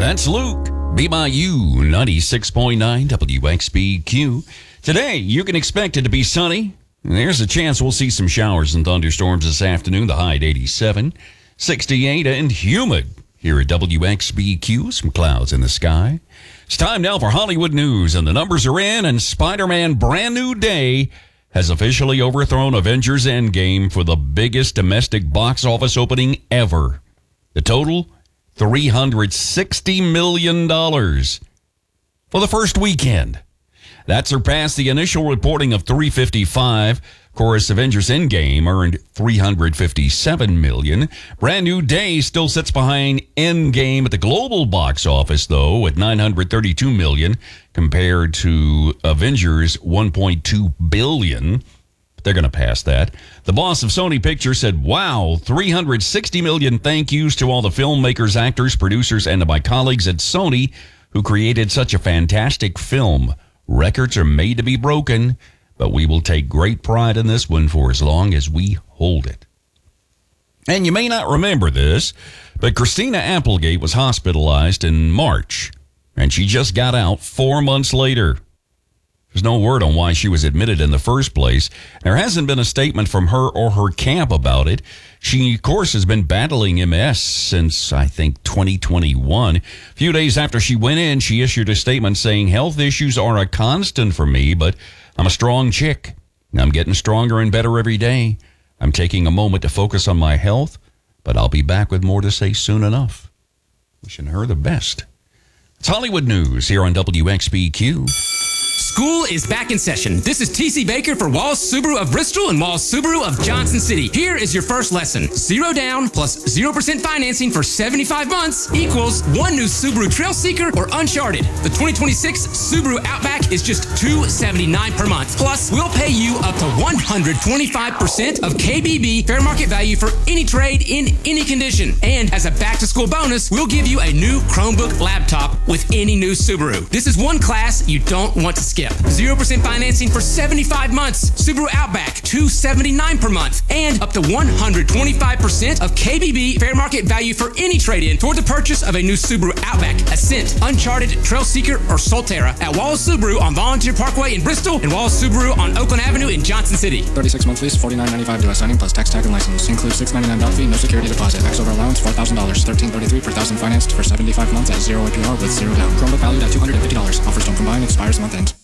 That's Luke. BYU 96.9 WXBQ. Today, you can expect it to be sunny. There's a chance we'll see some showers and thunderstorms this afternoon. The high at 87, 68, and humid here at WXBQ. Some clouds in the sky. It's time now for Hollywood news, and the numbers are in, and Spider-Man Brand New Day has officially overthrown Avengers Endgame for the biggest domestic box office opening ever. The total, $360 million for the first weekend. That surpassed the initial reporting of $355. Of course, Avengers Endgame earned $357 million. Brand New Day still sits behind Endgame at the global box office, though, at $932 million compared to Avengers' $1.2 billion. They're going to pass that. The boss of Sony Pictures said, wow, $360 million thank yous to all the filmmakers, actors, producers, and to my colleagues at Sony who created such a fantastic film. Records are made to be broken, but we will take great pride in this one for as long as we hold it. And you may not remember this, but Christina Applegate was hospitalized in March, and she just got out 4 months later. There's no word on why she was admitted in the first place. There hasn't been a statement from her or her camp about it. She, of course, has been battling MS since, I think, 2021. A few days after she went in, she issued a statement saying, health issues are a constant for me, but I'm a strong chick. I'm getting stronger and better every day. I'm taking a moment to focus on my health, but I'll be back with more to say soon enough. Wishing her the best. It's Hollywood News here on WXBQ. School is back in session. This is TC Baker for Walls Subaru of Bristol and Walls Subaru of Johnson City. Here is your first lesson. 0 down plus 0% financing for 75 months equals one new Subaru Trailseeker or Uncharted. The 2026 Subaru Outback is just $279 per month. Plus, we'll pay you up to 125% of KBB fair market value for any trade in any condition. And as a back-to-school bonus, we'll give you a new Chromebook laptop with any new Subaru. This is one class you don't want to skip. 0% financing for 75 months. Subaru Outback, $279 per month. And up to 125% of KBB fair market value for any trade-in toward the purchase of a new Subaru Outback, Ascent, Uncharted, Trailseeker, or Solterra at Wallace Subaru on Volunteer Parkway in Bristol and Wallace Subaru on Oakland Avenue in Johnson City. 36 month lease, $49.95 due at signing plus tax, tag, and license. Includes $699 down fee, no security deposit. Max over allowance, $4,000. $1333 per thousand financed for 75 months at 0 APR with 0 down. Chromebook valued at $250. Offers don't combine, expires month end.